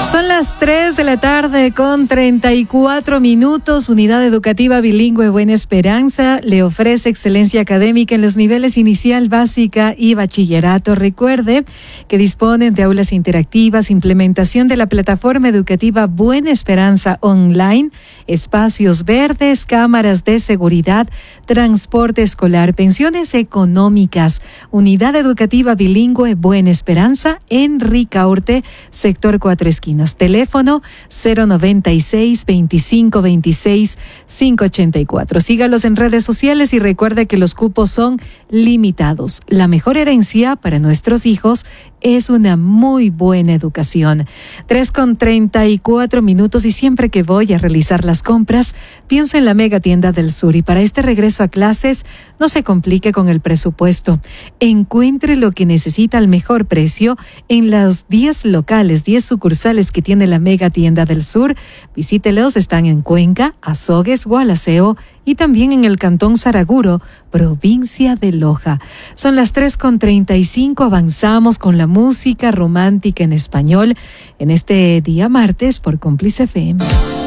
Son las 3 de la tarde con 34 minutos. Unidad Educativa Bilingüe Buena Esperanza le ofrece excelencia académica en los niveles inicial, básica y bachillerato. Recuerde que disponen de aulas interactivas, implementación de la plataforma educativa Buena Esperanza online, espacios verdes, cámaras de seguridad, transporte escolar, pensiones económicas. Unidad Educativa Bilingüe Buena Esperanza en Ricaurte, sector 4 Esquinas. Teléfono 096-2526-584. Sígalos en redes sociales y recuerde que los cupos son limitados. La mejor herencia para nuestros hijos es una muy buena educación. 3:34 minutos y siempre que voy a realizar las compras, pienso en la Mega Tienda del Sur y para este regreso a clases no se complique con el presupuesto. Encuentre lo que necesita al mejor precio en los 10 locales, 10 sucursales que tiene la Mega Tienda del Sur. Visítelos, están en Cuenca, Azogues, Gualaceo y también en el Cantón Saraguro, provincia de Loja. Son las 3:35, avanzamos con la música romántica en español en este día martes por Cómplice FM.